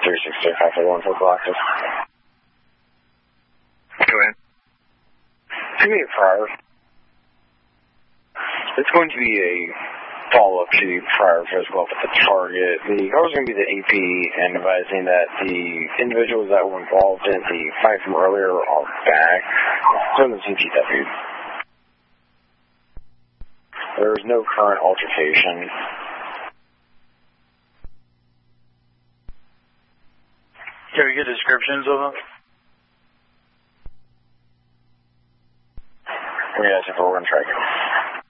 360 for Galactus. Go ahead. 28 Friar. It's going to be a follow-up to Friar physical with the target. The car is going to be the AP and advising that the individuals that were involved in the fight from earlier are back. So the CTW. There is no current altercation. Can we get descriptions of them? Yeah, so we're going to try again.